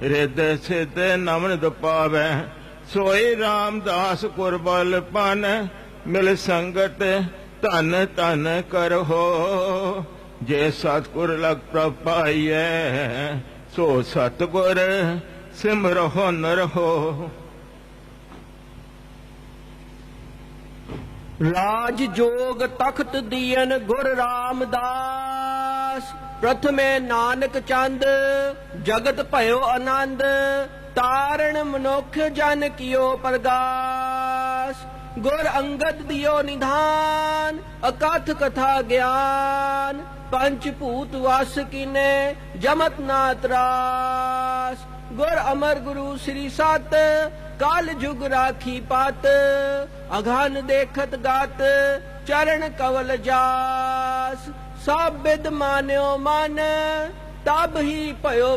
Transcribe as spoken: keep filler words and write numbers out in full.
ਰਿਦ ਸਿਧ ਨਮਨ ਪਾਵੈ। ਸੋਈ ਰਾਮਦਾਸ ਕੁਰਬਲ ਪਨ ਮਿਲ ਸੰਗਤ ਧਨ ਧਨ ਕਰੋ। ਜੇ ਸਤਿਗੁਰ ਲਗ ਪ੍ਰਭ ਪਾਈਐ ਸੋ ਸਤਿਗੁਰ ਸਿਮਰਹੁ ਨਰਹੁ। ਰਾਜ ਜੋਗ ਤਖਤ ਦੀਨ ਗੁਰ ਰਾਮਦਾਸ। ਪ੍ਰਥਮੇ ਨਾਨਕ ਚੰਦ ਜਗਤ ਭਇਓ ਆਨੰਦ। ਤਾਰਨ ਮਨੁੱਖ ਜਨ ਕੀਓ ਪ੍ਰਗਾਸ। ਗੁਰ ਅੰਗਦ ਦਿਓ ਨਿਧਾਨ ਅਕਥ ਕਥਾ ਗਿਆਨ। ਪੰਚ ਭੂਤ ਵਸ ਕੀਨੇ ਜਮਤ ਨਾ ਤਰਾਸ। ਗੁਰ ਅਮਰ ਗੁਰੂ ਸ੍ਰੀ ਸਤ ਕਲ ਜੁਗ ਰਾਖੀ ਪਤ। ਅਘਨ ਦੇਖਤ ਗਤ ਚਰਨ ਕਵਲ ਜਾਸ। ਸਭ ਬਿਦ ਮਾਨਿਓ ਮਨ ਤਬ ਹੀ ਭਇਓ